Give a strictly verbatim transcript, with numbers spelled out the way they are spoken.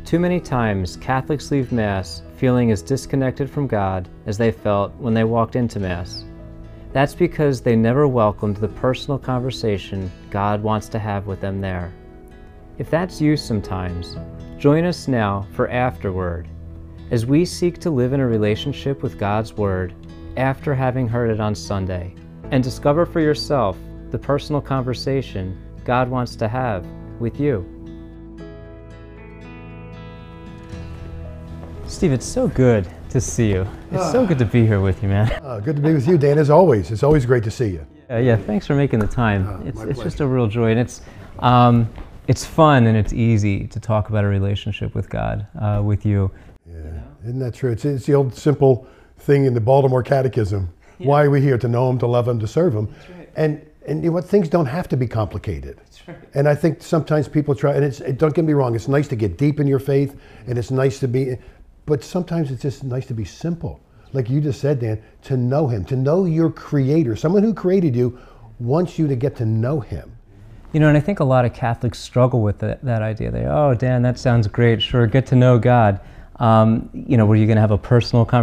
Too many times, Catholics leave Mass feeling as disconnected from God as they felt when they walked into Mass. That's because they never welcomed the personal conversation God wants to have with them there. If that's you sometimes, join us now for Afterword, as we seek to live in a relationship with God's Word after having heard it on Sunday, and discover for yourself the personal conversation God wants to have with you. Steve, it's so good to see you. It's uh, so good to be here with you, man. Uh, good to be with you, Dan, as always. It's always great to see you. Yeah, yeah, thanks for making the time. Uh, it's it's just a real joy, and it's um, it's fun and it's easy to talk about a relationship with God, uh, with you. Yeah, you know? Isn't that true? It's, it's the old simple thing in the Baltimore Catechism. Yeah. Why are we here? To know Him, to love Him, to serve Him. That's right. And and you know what? Things don't have to be complicated. That's right. And I think sometimes people try, and it's it, don't get me wrong. It's nice to get deep in your faith, and it's nice to be. But sometimes it's just nice to be simple. Like you just said, Dan, to know Him, to know your Creator. Someone who created you wants you to get to know Him. You know, and I think a lot of Catholics struggle with that, that idea. They, oh, Dan, that sounds great. Sure, get to know God. Um, you know, were you going to have a personal conversation?